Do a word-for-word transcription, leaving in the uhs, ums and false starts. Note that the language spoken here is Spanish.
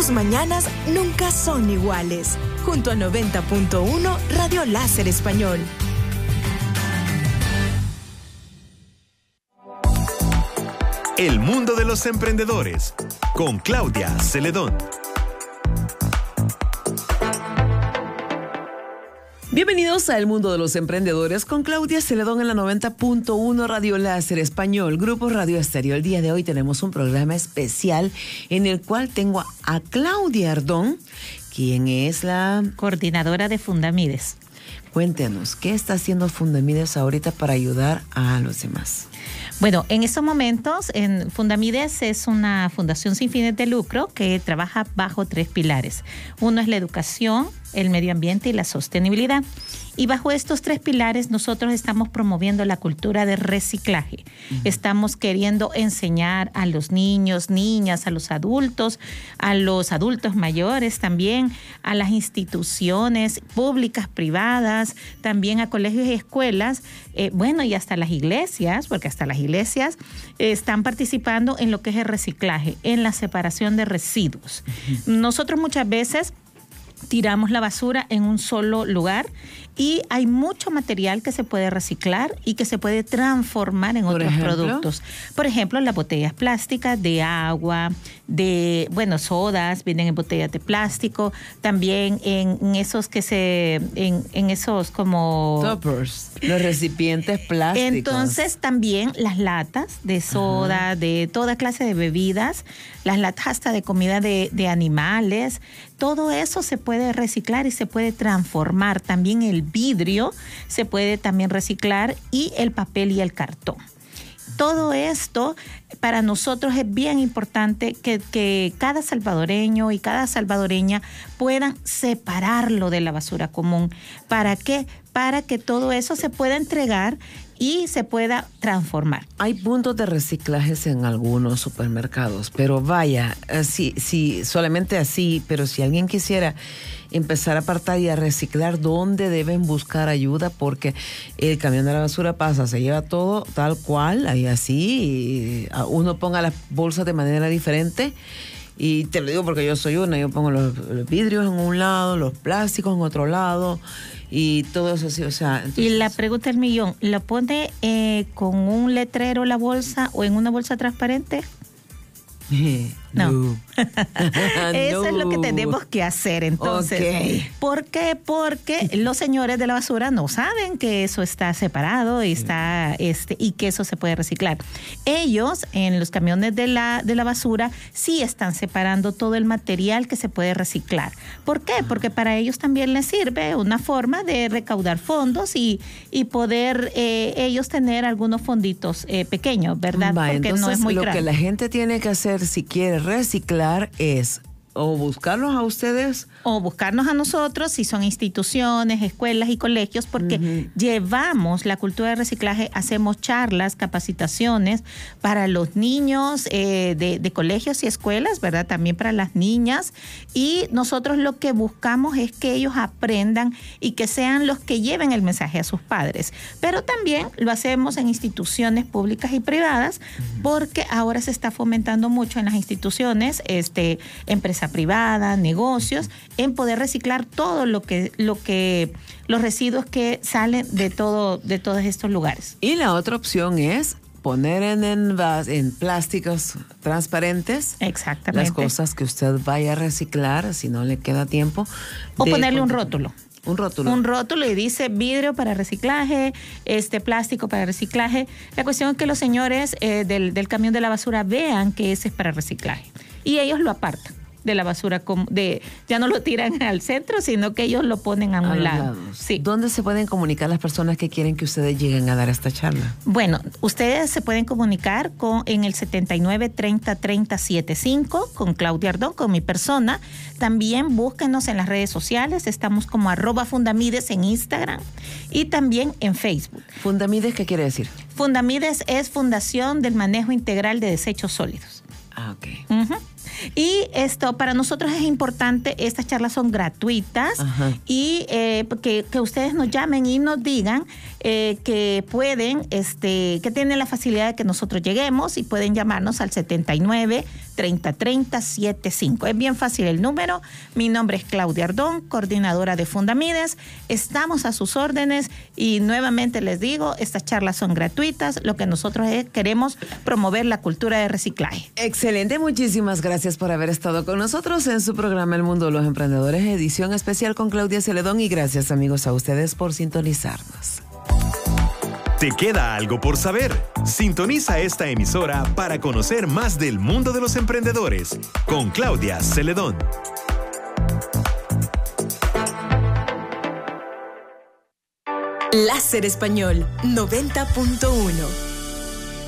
Tus mañanas nunca son iguales. Junto a noventa punto uno Radio Láser Español. El mundo de los emprendedores, con Claudia Celedón. Bienvenidos a El Mundo de los Emprendedores con Claudia Celedón en la noventa punto uno Radio Láser Español, Grupo Radio Estéreo. El día de hoy tenemos un programa especial en el cual tengo a Claudia Ardón, quien es la coordinadora de Fundamides. Cuéntenos, ¿qué está haciendo Fundamides ahorita para ayudar a los demás? Bueno, en estos momentos, en Fundamides es una fundación sin fines de lucro que trabaja bajo tres pilares. Uno es la educación, el medio ambiente y la sostenibilidad. Y bajo estos tres pilares nosotros estamos promoviendo la cultura de reciclaje. Uh-huh. Estamos queriendo enseñar a los niños, niñas, a los adultos, a los adultos mayores también, a las instituciones públicas, privadas, también a colegios y escuelas, eh, bueno, y hasta las iglesias, porque hasta las iglesias eh, están participando en lo que es el reciclaje, en la separación de residuos. Uh-huh. Nosotros muchas veces tiramos la basura en un solo lugar y hay mucho material que se puede reciclar y que se puede transformar en otros productos. Por ejemplo, las botellas plásticas de agua, de, bueno, sodas, vienen en botellas de plástico, también en, en esos que se, en, en esos como... Toppers, los recipientes plásticos. Entonces, también las latas de soda, ajá, de toda clase de bebidas, las latas hasta de comida de, de animales, todo eso se puede reciclar y se puede transformar. También el vidrio se puede también reciclar y el papel y el cartón. Todo esto para nosotros es bien importante que, que cada salvadoreño y cada salvadoreña puedan separarlo de la basura común. ¿Para qué? Para que todo eso se pueda entregar y se pueda transformar. Hay puntos de reciclajes en algunos supermercados, pero vaya, sí, sí, solamente así, pero si alguien quisiera empezar a apartar y a reciclar, ¿dónde deben buscar ayuda? Porque el camión de la basura pasa, se lleva todo tal cual, ahí así, y uno ponga las bolsas de manera diferente. Y te lo digo porque yo soy una, yo pongo los, los vidrios en un lado, los plásticos en otro lado y todo eso así, o sea. Entonces... Y la pregunta del millón, ¿lo pone eh, con un letrero la bolsa o en una bolsa transparente? No. no. Eso no. Es lo que tenemos que hacer entonces. Okay. ¿Por qué? Porque los señores de la basura no saben que eso está separado y, está, este, y que eso se puede reciclar. Ellos en los camiones de la, de la basura sí están separando todo el material que se puede reciclar. ¿Por qué? Porque para ellos también les sirve una forma de recaudar fondos y, y poder eh, ellos tener algunos fonditos eh, pequeños, ¿verdad? Va, porque entonces, no es muy lo grande. Que la gente tiene que hacer si quiere reciclar es o buscarlos a ustedes o buscarnos a nosotros si son instituciones, escuelas y colegios, porque uh-huh. llevamos la cultura de reciclaje, hacemos charlas, capacitaciones para los niños eh, de, de colegios y escuelas, ¿verdad? También para las niñas, y nosotros lo que buscamos es que ellos aprendan y que sean los que lleven el mensaje a sus padres, pero también lo hacemos en instituciones públicas y privadas, uh-huh. porque ahora se está fomentando mucho en las instituciones, este, empresas privada, negocios, en poder reciclar todo lo que, lo que, los residuos que salen de todo, de todos estos lugares. Y la otra opción es poner en, en, en plásticos transparentes. Exactamente. Las cosas que usted vaya a reciclar, si no le queda tiempo. O ponerle un rótulo. Un rótulo. Un rótulo y dice vidrio para reciclaje, este plástico para reciclaje. La cuestión es que los señores eh, del, del camión de la basura vean que ese es para reciclaje. Y ellos lo apartan de la basura, de ya no lo tiran al centro, sino que ellos lo ponen a un lado. Sí. ¿Dónde se pueden comunicar las personas que quieren que ustedes lleguen a dar esta charla? Bueno, ustedes se pueden comunicar con en el setenta y nueve treinta treinta setenta y cinco con Claudia Ardón, con mi persona. También búsquenos en las redes sociales, estamos como arroba Fundamides en Instagram y también en Facebook. ¿Fundamides qué quiere decir? Fundamides es Fundación del Manejo Integral de Desechos Sólidos. Ah, ok. Uh-huh. Y esto, para nosotros es importante, estas charlas son gratuitas. Ajá. Y eh, que, que ustedes nos llamen y nos digan eh, que pueden, este, que tienen la facilidad de que nosotros lleguemos y pueden llamarnos al setenta y nueve treinta treinta setenta y cinco. Es bien fácil el número. Mi nombre es Claudia Ardón, coordinadora de Fundamides. Estamos a sus órdenes y nuevamente les digo, estas charlas son gratuitas. Lo que nosotros es, queremos promover la cultura de reciclaje. Excelente, muchísimas gracias por haber estado con nosotros en su programa El Mundo de los Emprendedores, edición especial con Claudia Celedón, y gracias amigos a ustedes por sintonizarnos. ¿Te queda algo por saber? Sintoniza esta emisora para conocer más del mundo de los emprendedores con Claudia Celedón. Láser Español noventa punto uno.